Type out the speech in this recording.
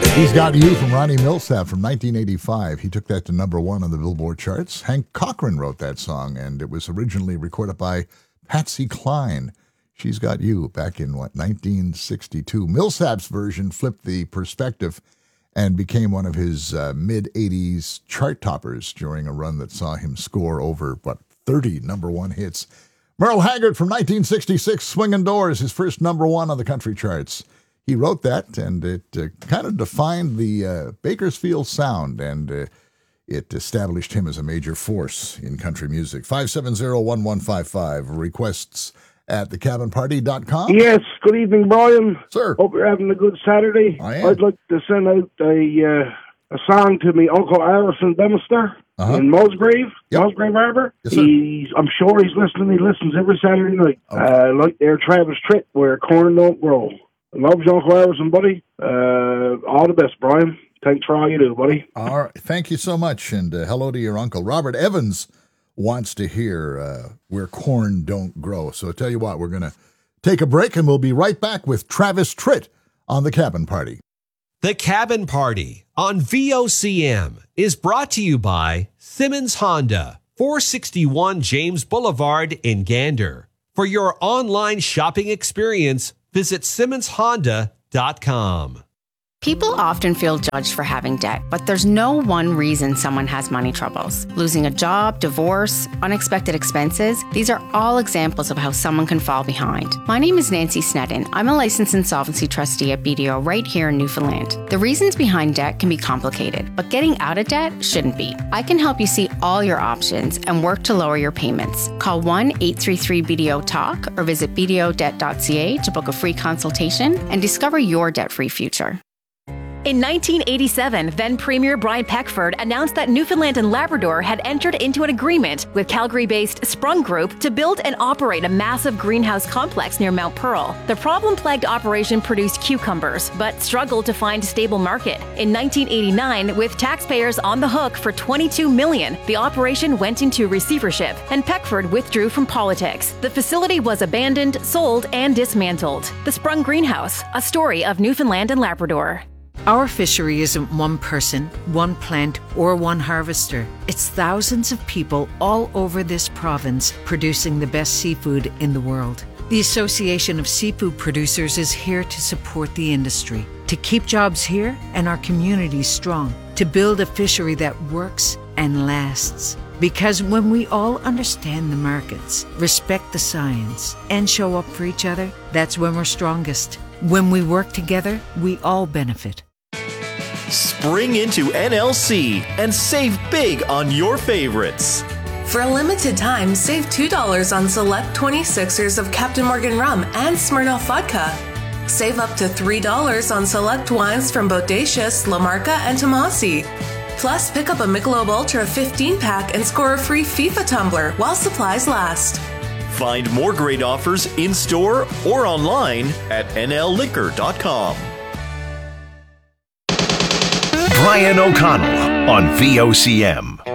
He's Got You from Ronnie Milsap from 1985. He took that to number one on the Billboard charts. Hank Cochran wrote that song, and it was originally recorded by Patsy Cline. She's Got You back in, 1962. Milsap's version flipped the perspective and became one of his mid-'80s chart toppers during a run that saw him score over, 30 number one hits. Merle Haggard from 1966, Swingin' Doors, his first number one on the country charts. He wrote that, and it kind of defined the Bakersfield sound, and it established him as a major force in country music. 570-1155, requests at thecabinparty.com. Yes, good evening, Brian. Sir. Hope you're having a good Saturday. I am. I'd like to send out a song to me Uncle Harrison Bemister in Musgrave, Musgrave Harbour. Yes, sir. I'm sure he's listening. He listens every Saturday night. Okay. Like their Travis Tritt, where corn don't grow. I love you, Uncle Harrison, buddy. All the best, Brian. Thanks for all you do, buddy. All right. Thank you so much, and hello to your uncle. Robert Evans wants to hear Where Corn Don't Grow. So I tell you what, we're going to take a break, and we'll be right back with Travis Tritt on The Cabin Party. The Cabin Party on VOCM is brought to you by Simmons Honda, 461 James Boulevard in Gander. For your online shopping experience, visit SimmonsHonda.com. People often feel judged for having debt, but there's no one reason someone has money troubles. Losing a job, divorce, unexpected expenses, these are all examples of how someone can fall behind. My name is Nancy Snedden. I'm a licensed insolvency trustee at BDO right here in Newfoundland. The reasons behind debt can be complicated, but getting out of debt shouldn't be. I can help you see all your options and work to lower your payments. Call 1-833-BDO-TALK or visit bdodebt.ca to book a free consultation and discover your debt-free future. In 1987, then Premier Brian Peckford announced that Newfoundland and Labrador had entered into an agreement with Calgary-based Sprung Group to build and operate a massive greenhouse complex near Mount Pearl. The problem-plagued operation produced cucumbers, but struggled to find a stable market. In 1989, with taxpayers on the hook for $22 million, the operation went into receivership, and Peckford withdrew from politics. The facility was abandoned, sold, and dismantled. The Sprung Greenhouse, a story of Newfoundland and Labrador. Our fishery isn't one person, one plant, or one harvester. It's thousands of people all over this province producing the best seafood in the world. The Association of Seafood Producers is here to support the industry, to keep jobs here and our communities strong, to build a fishery that works and lasts. Because when we all understand the markets, respect the science, and show up for each other, that's when we're strongest. When we work together, we all benefit. Spring into NLC and save big on your favorites. For a limited time, save $2 on select 26ers of Captain Morgan rum and Smirnoff vodka. Save up to $3 on select wines from Bodacious, La Marca, and Tomasi. Plus, pick up a Michelob Ultra 15-pack and score a free FIFA tumbler while supplies last. Find more great offers in-store or online at nlliquor.com. Brian O'Connell on VOCM.